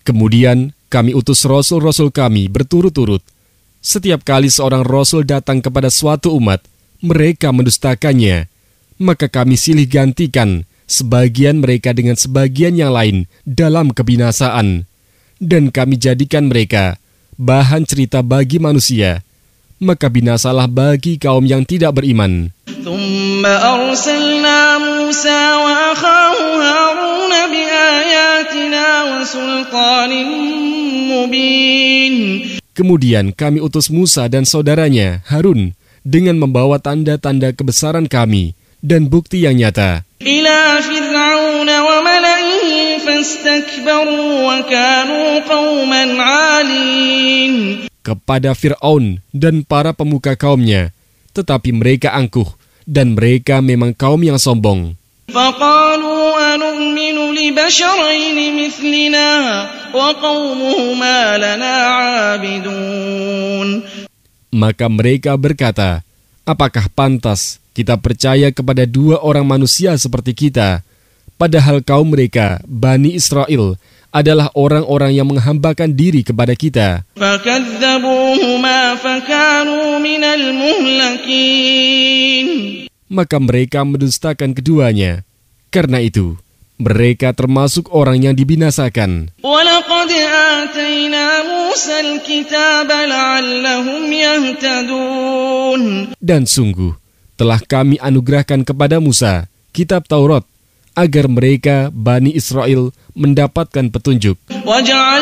Kemudian kami utus rasul-rasul kami berturut-turut. Setiap kali seorang rasul datang kepada suatu umat, mereka mendustakannya. Maka kami silih gantikan sebagian mereka dengan sebagian yang lain dalam kebinasaan. Dan kami jadikan mereka bahan cerita bagi manusia. Maka binasalah bagi kaum yang tidak beriman. ثم أرسلنا موسى وأخاه هارون بآياتنا وسلطان مبين. Kemudian kami utus Musa dan saudaranya Harun dengan membawa tanda-tanda kebesaran kami dan bukti yang nyata. إلى فرعون وملئه فاستكبروا وكانوا قوما عالين. Kepada Fir'aun dan para pemuka kaumnya, tetapi mereka angkuh dan mereka memang kaum yang sombong. فقالوا أنؤمن لبشرين مثلنا وقومهما لنا عابدون. Maka mereka berkata, apakah pantas kita percaya kepada dua orang manusia seperti kita, padahal kaum mereka, Bani Israel, adalah orang-orang yang menghambakan diri kepada kita. فكذبوهما فكانوا من المهلكين. Maka mereka mendustakan keduanya. Karena itu, mereka termasuk orang yang dibinasakan. وَلَقَدْ آتَيْنَا مُوسَى الْكِتَابَ لَعَلَّهُمْ يَهْتَدُونَ. Dan sungguh, telah kami anugerahkan kepada Musa kitab Taurat, agar mereka, Bani Israel, mendapatkan petunjuk.